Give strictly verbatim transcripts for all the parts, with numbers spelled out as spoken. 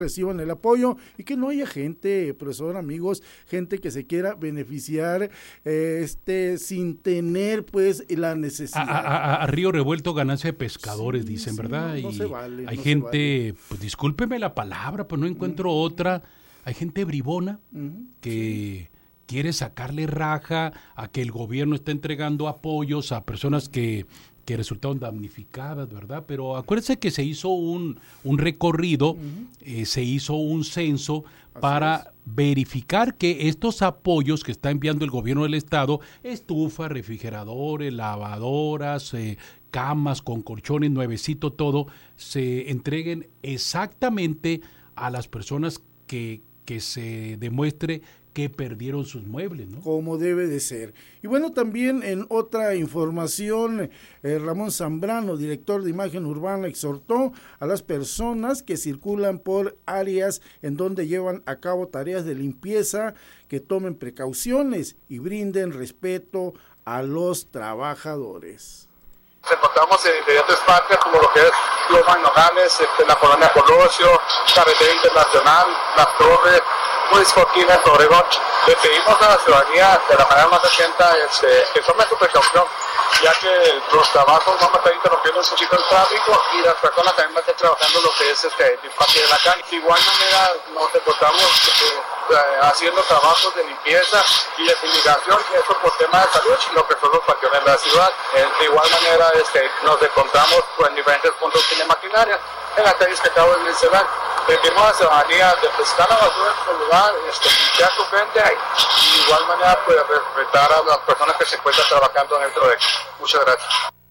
reciban el apoyo y que no haya gente, profesor, amigos, gente que se quiera beneficiar eh, este sin tener pues la necesidad. A, a, a río revuelto ganancia de pescadores, sí, dicen, sí, ¿verdad? No, no y se vale. Hay no gente, vale. pues discúlpeme la palabra, pues no encuentro uh-huh. otra. Hay gente bribona uh-huh. que sí. quiere sacarle raja a que el gobierno está entregando apoyos a personas que que resultaron damnificadas, ¿verdad? Pero acuérdense que se hizo un, un recorrido, uh-huh. eh, se hizo un censo Así para es. verificar que estos apoyos que está enviando el gobierno del estado, estufas, refrigeradores, lavadoras, eh, camas con colchones, nuevecito, todo, se entreguen exactamente a las personas que, que se demuestre que perdieron sus muebles, ¿no? Como debe de ser. Y bueno, también en otra información, eh, Ramón Zambrano, director de Imagen Urbana, exhortó a las personas que circulan por áreas en donde llevan a cabo tareas de limpieza que tomen precauciones y brinden respeto a los trabajadores. Nos encontramos en diferentes partes como lo que es Loma Nogales, este, la Colonia Colosio, Carretera Internacional, Las Torres, Municipal Cortines, Obregón. Le pedimos a la ciudadanía de la manera más atenta este, que tome su precaución, ya que los trabajos vamos a estar interrumpiendo un poquito el tráfico y las personas también van a estar trabajando lo que es este, el parque de la calle. De igual manera nos encontramos eh, haciendo trabajos de limpieza y de fumigación, y eso por tema de salud, lo que son los panteones de la ciudad. Eh, de igual manera este, nos encontramos pues, en diferentes puntos de maquinaria, en las calles que acabo de mencionar. Pedimos a la ciudadanía de pescar la basura en su lugar, este, limpiar su frente y de igual manera pues, respetar a las personas que se encuentran trabajando dentro de ellos. Muchas gracias.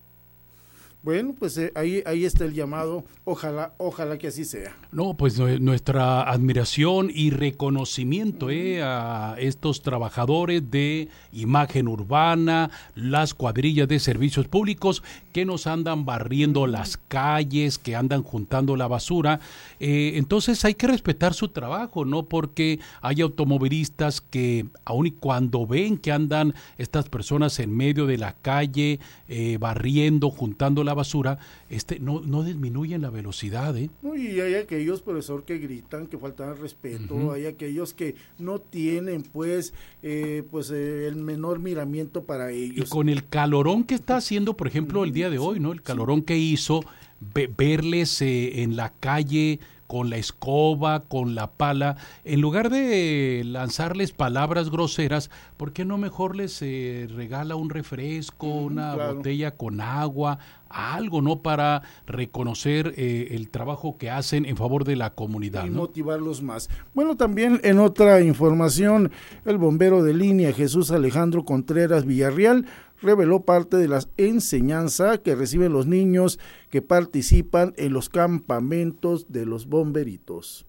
Bueno, pues eh, ahí ahí está el llamado, ojalá ojalá que así sea. No, pues nuestra admiración y reconocimiento uh-huh. eh, a estos trabajadores de Imagen Urbana, las cuadrillas de servicios públicos que nos andan barriendo las calles, que andan juntando la basura. Eh, entonces hay que respetar su trabajo, ¿no? Porque hay automovilistas que aun y cuando ven que andan estas personas en medio de la calle eh, barriendo, juntando la basura, este no no disminuyen la velocidad, ¿eh? Y hay aquellos, profesor, que gritan, que faltan al respeto, uh-huh. hay aquellos que no tienen, pues, eh, pues eh, el menor miramiento para ellos. Y con el calorón que está haciendo, por ejemplo, el día de hoy, ¿no? El calorón sí. que hizo, ve, verles eh, en la calle con la escoba, con la pala, en lugar de lanzarles palabras groseras, ¿por qué no mejor les eh, regala un refresco, mm, una claro. botella con agua, algo, ¿no? Para reconocer eh, el trabajo que hacen en favor de la comunidad, y ¿no? motivarlos más. Bueno, también en otra información, el bombero de línea Jesús Alejandro Contreras Villarreal reveló parte de la enseñanza que reciben los niños que participan en los campamentos de los bomberitos.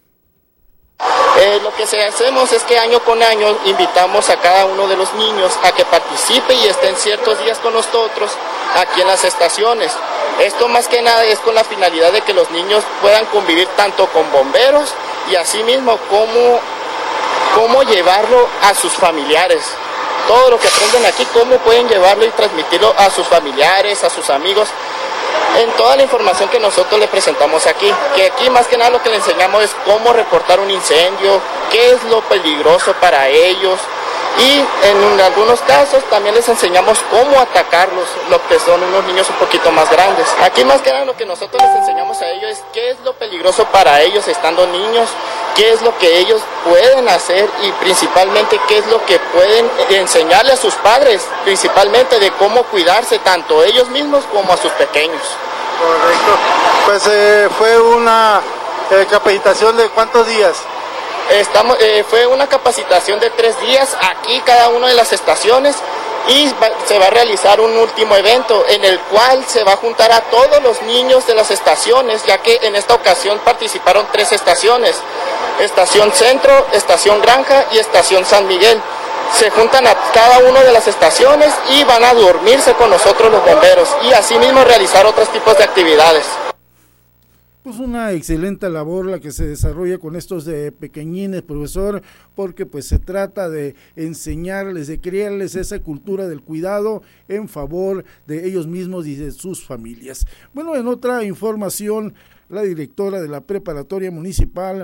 Eh, lo que hacemos es que año con año invitamos a cada uno de los niños a que participe y estén ciertos días con nosotros aquí en las estaciones. Esto más que nada es con la finalidad de que los niños puedan convivir tanto con bomberos y asimismo cómo, cómo llevarlo a sus familiares. Todo lo que aprenden aquí, cómo pueden llevarlo y transmitirlo a sus familiares, a sus amigos, en toda la información que nosotros le presentamos aquí, que aquí más que nada lo que le enseñamos es cómo reportar un incendio, qué es lo peligroso para ellos, y en algunos casos también les enseñamos cómo atacarlos, lo que son unos niños un poquito más grandes. Aquí más que nada lo que nosotros les enseñamos a ellos es qué es lo peligroso para ellos estando niños, qué es lo que ellos pueden hacer y principalmente qué es lo que pueden enseñarle a sus padres, principalmente de cómo cuidarse tanto ellos mismos como a sus pequeños. Correcto. Pues eh, fue una eh, capacitación de ¿cuántos días? Estamos, eh, fue una capacitación de tres días aquí cada una de las estaciones y va, se va a realizar un último evento en el cual se va a juntar a todos los niños de las estaciones, ya que en esta ocasión participaron tres estaciones, Estación Centro, Estación Granja y Estación San Miguel. Se juntan a cada una de las estaciones y van a dormirse con nosotros los bomberos y asimismo realizar otros tipos de actividades. Pues una excelente labor la que se desarrolla con estos de pequeñines, profesor, porque pues se trata de enseñarles, de crearles esa cultura del cuidado en favor de ellos mismos y de sus familias. Bueno, en otra información, la directora de la Preparatoria Municipal